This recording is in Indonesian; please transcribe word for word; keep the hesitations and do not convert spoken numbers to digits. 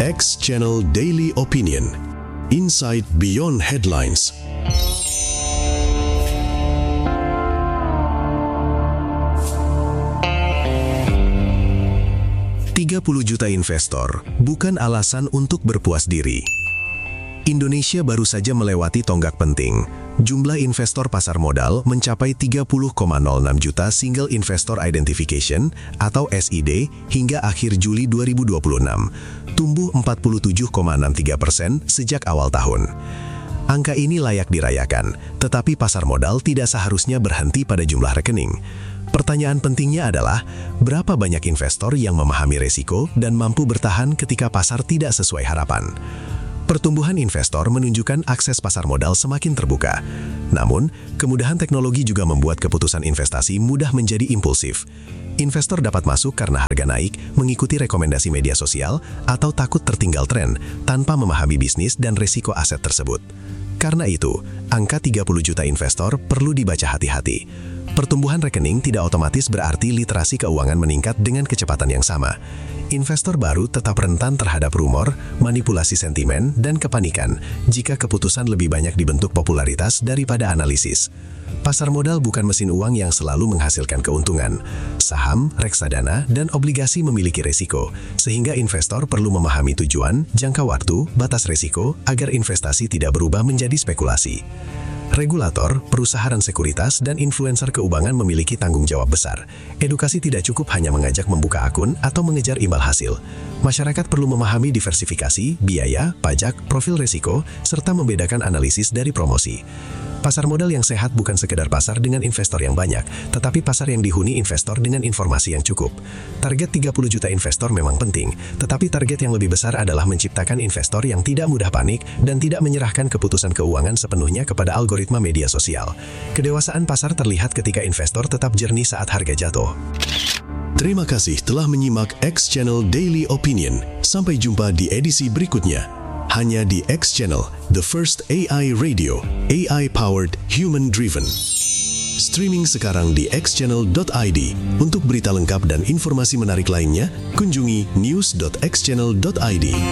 X Channel Daily Opinion. Insight Beyond Headlines. tiga puluh juta investor bukan alasan untuk berpuas diri. Indonesia baru saja melewati tonggak penting. Jumlah investor pasar modal mencapai tiga puluh koma nol enam juta Single Investor Identification atau S I D hingga akhir Juli dua ribu dua puluh enam, tumbuh empat puluh tujuh koma enam tiga persen sejak awal tahun. Angka ini layak dirayakan, tetapi pasar modal tidak seharusnya berhenti pada jumlah rekening. Pertanyaan pentingnya adalah, berapa banyak investor yang memahami resiko dan mampu bertahan ketika pasar tidak sesuai harapan? Pertumbuhan investor menunjukkan akses pasar modal semakin terbuka. Namun, kemudahan teknologi juga membuat keputusan investasi mudah menjadi impulsif. Investor dapat masuk karena harga naik, mengikuti rekomendasi media sosial, atau takut tertinggal tren tanpa memahami bisnis dan risiko aset tersebut. Karena itu, angka tiga puluh juta investor perlu dibaca hati-hati. Pertumbuhan rekening tidak otomatis berarti literasi keuangan meningkat dengan kecepatan yang sama. Investor baru tetap rentan terhadap rumor, manipulasi sentimen, dan kepanikan jika keputusan lebih banyak dibentuk popularitas daripada analisis. Pasar modal bukan mesin uang yang selalu menghasilkan keuntungan. Saham, reksadana, dan obligasi memiliki risiko, sehingga investor perlu memahami tujuan, jangka waktu, batas risiko, agar investasi tidak berubah menjadi spekulasi. Regulator, perusahaan sekuritas, dan influencer keuangan memiliki tanggung jawab besar. Edukasi tidak cukup hanya mengajak membuka akun atau mengejar imbal hasil. Masyarakat perlu memahami diversifikasi, biaya, pajak, profil risiko, serta membedakan analisis dari promosi. Pasar modal yang sehat bukan sekedar pasar dengan investor yang banyak, tetapi pasar yang dihuni investor dengan informasi yang cukup. Target tiga puluh juta investor memang penting, tetapi target yang lebih besar adalah menciptakan investor yang tidak mudah panik dan tidak menyerahkan keputusan keuangan sepenuhnya kepada algoritma media sosial. Kedewasaan pasar terlihat ketika investor tetap jernih saat harga jatuh. Terima kasih telah menyimak X Channel Daily Opinion. Sampai jumpa di edisi berikutnya. Hanya di X Channel, the first A I radio, A I-powered, human-driven. Streaming sekarang di x channel dot i d. Untuk berita lengkap dan informasi menarik lainnya, kunjungi news dot x channel dot i d.